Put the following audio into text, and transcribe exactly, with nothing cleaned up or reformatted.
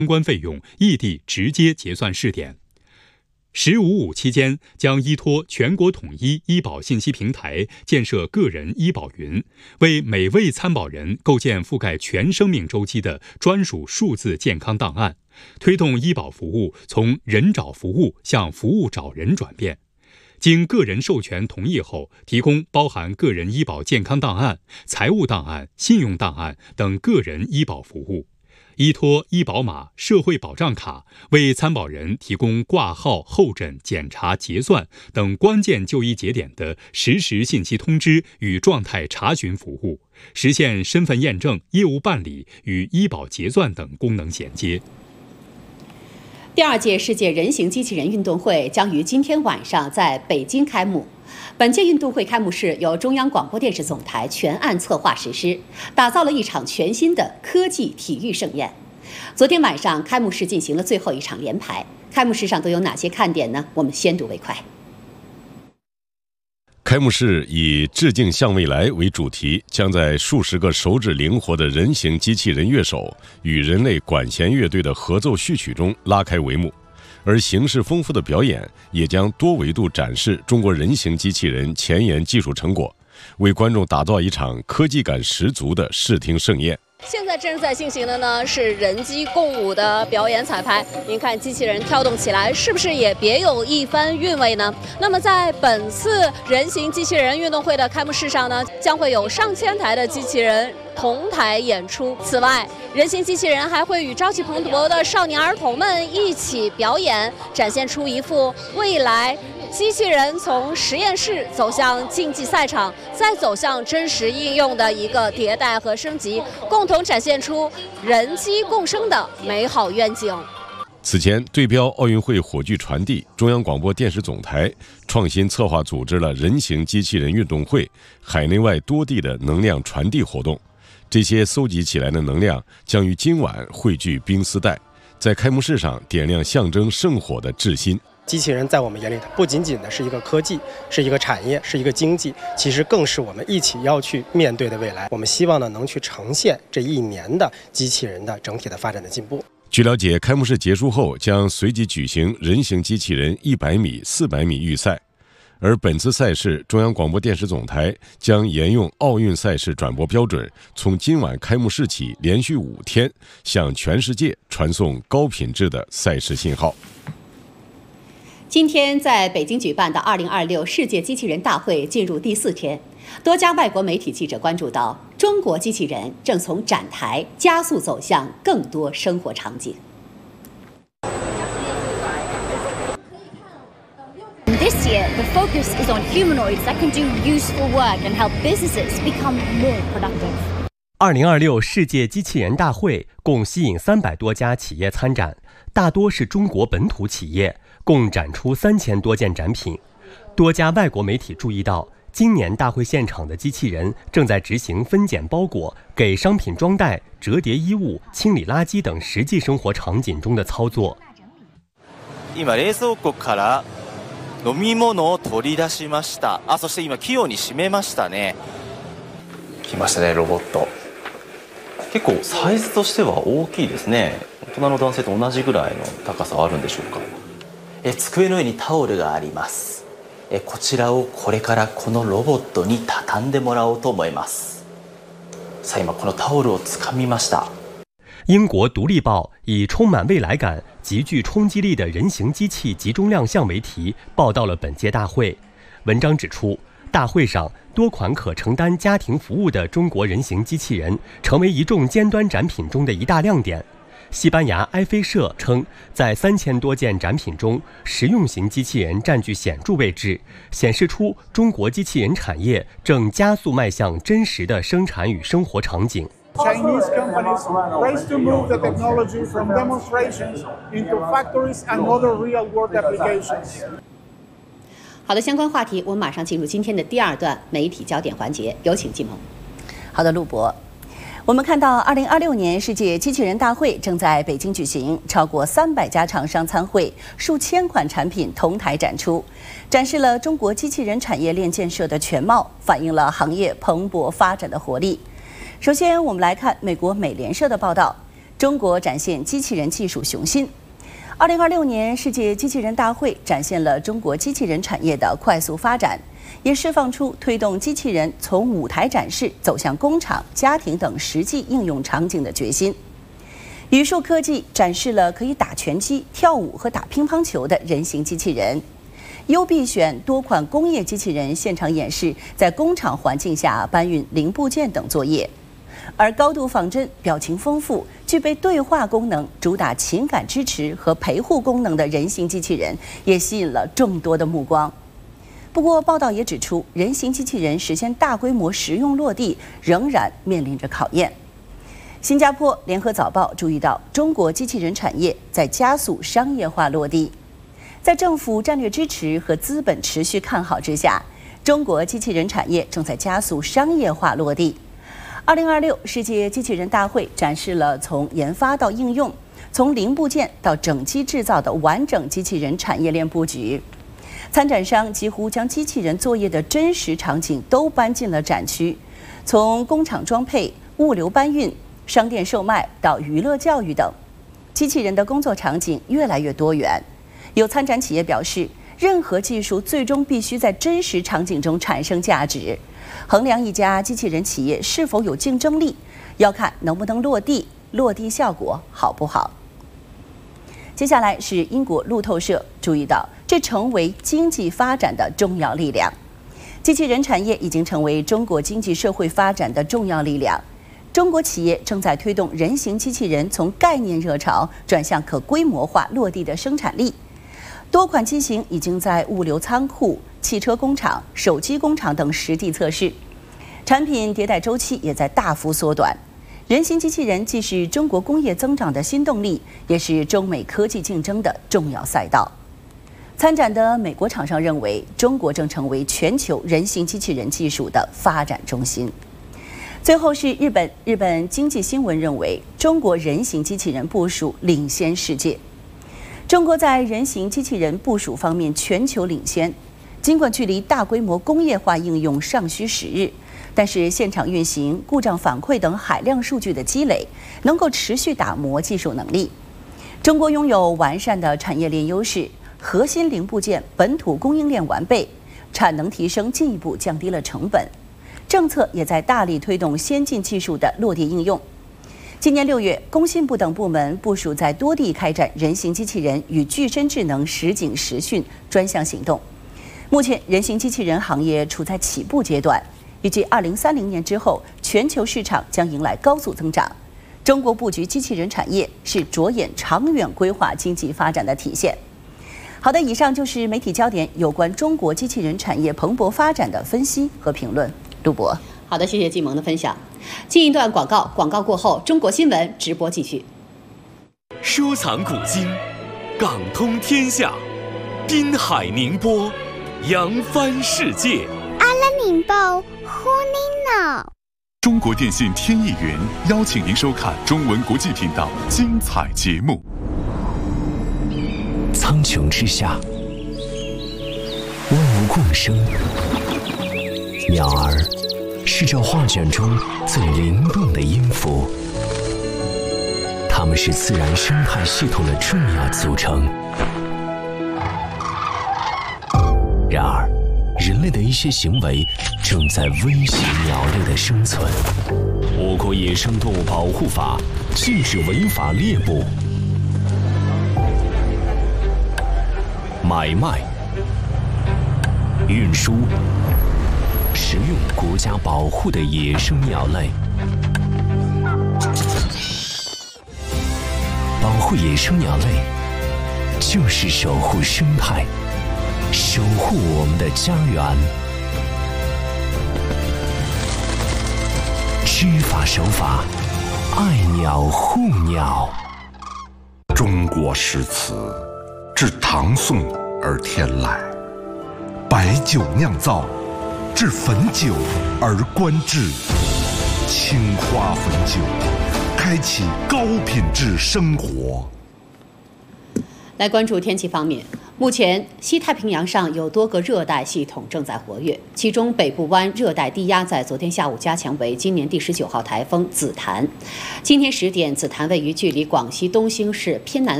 相关费用异地直接结算试点。十五五期间，将依托全国统一医保信息平台建设个人医保云，为每位参保人构建覆盖全生命周期的专属数字健康档案，推动医保服务从人找服务向服务找人转变。经个人授权同意后，提供包含个人医保健康档案、财务档案、信用档案等个人医保服务。依托医保码、社会保障卡，为参保人提供挂号、候诊、检查、结算等关键就医节点的实时信息通知与状态查询服务，实现身份验证、业务办理与医保结算等功能衔接。 第二届世界人形机器人运动会将于今天晚上在北京开幕。本届运动会开幕式由中央广播电视总台全案策划实施，打造了一场全新的科技体育盛宴。昨天晚上，开幕式进行了最后一场联排。开幕式上都有哪些看点呢？我们先睹为快。 开幕式以致敬向未来为主题，将在数十个手指灵活的人形机器人乐手与人类管弦乐队的合奏序曲中拉开帷幕。而形式丰富的表演也将多维度展示中国人形机器人前沿技术成果，为观众打造一场科技感十足的视听盛宴。 现在正在进行的呢是人机共舞的表演彩排，您看机器人跳动起来，是不是也别有一番韵味呢？那么在本次人形机器人运动会的开幕式上呢，将会有上千台的机器人同台演出。此外，人形机器人还会与朝气蓬勃的少年儿童们一起表演，展现出一幅未来机器人从实验室走向竞技赛场，再走向真实应用的一个迭代和升级，共同展现出人机共生的美好愿景。 此前，对标奥运会火炬传递，中央广播电视总台创新策划组织了人形机器人运动会海内外多地的能量传递活动。这些搜集起来的能量将于今晚汇聚冰丝带，在开幕式上点亮象征圣火的至心。 机器人在我们眼里，它不仅仅的是一个科技，是一个产业，是一个经济，其实更是我们一起要去面对的未来。我们希望呢，能去呈现这一年的机器人的整体的发展的进步。 据了解，开幕式结束后将随即举行人形机器人一百米、四百米预赛。而本次赛事，中央广播电视总台将沿用奥运赛事转播标准，从今晚开幕式起，连续五天向全世界传送高品质的赛事信号。 今天在北京举办的二零二六世界机器人大会进入第四天，多家外国媒体记者关注到，中国机器人正从展台加速走向更多生活场景。 This year, the focus is on humanoids that can do useful work and help businesses become more productive. 二零二六世界机器人大会共吸引三百多家企业参展，大多是中国本土企业，共展出三千多件展品。多家外国媒体注意到，今年大会现场的机器人正在执行分拣包裹、给商品装袋、折叠衣物、清理垃圾等实际生活场景中的操作。 今冷蔵庫から飲み物を取り出しました。あ、そして今器用に閉めましたね。来ましたね、ロボット。結構サイズとしては大きいですね。大人の男性と同じぐらいの高さはあるんでしょうか。え、机の上にタオルがあります。え、こちらをこれからこのロボットに畳んでもらおうと思います。さあ今このタオルを掴みました。 英国《独立报》以充满未来感、极具冲击力的人形机器集中亮相为题，报道了本届大会。文章指出，大会上多款可承担家庭服务的中国人形机器人成为一众尖端展品中的一大亮点。西班牙埃菲社称，在三千多件展品中，实用型机器人占据显著位置，显示出中国机器人产业正加速迈向真实的生产与生活场景。 Chinese companies race to move the technology from demonstrations into factories and other real-world applications. 好的，相关话题我们马上进入今天的第二段媒体焦点环节，有请季萌。 好的，陆博。我们看到，二零二六年世界机器人大会正在北京举行，超过三百家厂商参会，数千款产品同台展出，展示了中国机器人产业链建设的全貌，反映了行业蓬勃发展的活力。首先，我们来看美国美联社的报道。 中国展现机器人技术雄心。二零二六年世界机器人大会展现了中国机器人产业的快速发展，也释放出推动机器人从舞台展示走向工厂、家庭等实际应用场景的决心。宇树科技展示了可以打拳击、跳舞和打乒乓球的人形机器人。优必选多款工业机器人现场演示在工厂环境下搬运零部件等作业。而高度仿真、表情丰富、具备对话功能、主打情感支持和陪护功能的人形机器人，也吸引了众多的目光。不过，报道也指出，人形机器人实现大规模实用落地，仍然面临着考验。新加坡联合早报注意到，中国机器人产业在加速商业化落地。在政府战略支持和资本持续看好之下，中国机器人产业正在加速商业化落地。二零二六世界机器人大会展示了从研发到应用、从零部件到整机制造的完整机器人产业链布局。参展商几乎将机器人作业的真实场景都搬进了展区，从工厂装配、物流搬运、商店售卖到娱乐教育等，机器人的工作场景越来越多元。有参展企业表示，任何技术最终必须在真实场景中产生价值。衡量一家机器人企业是否有竞争力，要看能不能落地，落地效果好不好。接下来是英国路透社注意到，这成为经济发展的重要力量。机器人产业已经成为中国经济社会发展的重要力量。中国企业正在推动人形机器人从概念热潮转向可规模化落地的生产力。多款机型已经在物流仓库、汽车工厂、手机工厂等实地测试，产品迭代周期也在大幅缩短。人形机器人既是中国工业增长的新动力，也是中美科技竞争的重要赛道。参展的美国厂商认为，中国正成为全球人形机器人技术的发展中心。最后是日本，日本经济新闻认为，中国人形机器人部署领先世界。中国在人形机器人部署方面全球领先，尽管距离大规模工业化应用尚需时日，但是现场运行、故障反馈等海量数据的积累，能够持续打磨技术能力。中国拥有完善的产业链优势，核心零部件本土供应链完备，产能提升进一步降低了成本。政策也在大力推动先进技术的落地应用。今年六月，工信部等部门部署在多地开展人形机器人与具身智能实景实训专项行动。目前，人形机器人行业处在起步阶段，预计二零三零年之后，全球市场将迎来高速增长。中国布局机器人产业是着眼长远规划经济发展的体现。好的，以上就是媒体焦点有关中国机器人产业蓬勃发展的分析和评论。陆博， 好的，谢谢季萌的分享。进一段广告，广告过后，中国新闻直播继续。 收藏古今，港通天下，滨海宁波，扬帆世界。 阿拉宁报，呼您闹。 中国电信天翼云邀请您收看中文国际频道精彩节目。 苍穹之下，万物共生，鸟儿是这画卷中最灵动的音符，它们是自然生态系统的重要组成。然而，人类的一些行为正在威胁鸟类的生存。我国野生动物保护法禁止违法猎捕、买卖、运输、食用国家保护的野生鸟类。保护野生鸟类，就是守护生态，守护我们的家园。知法守法，爱鸟护鸟。 中国诗词自唐宋而天来，白酒酿造，至汾酒而观之。青花汾酒，开启高品质生活。 来关注天气方面， 目前，西太平洋上有多个热带系统正在活跃，其中北部湾热带低压在昨天下午加强为今年第十九号台风紫檀。今天十点，紫檀位于距离广西东兴市偏南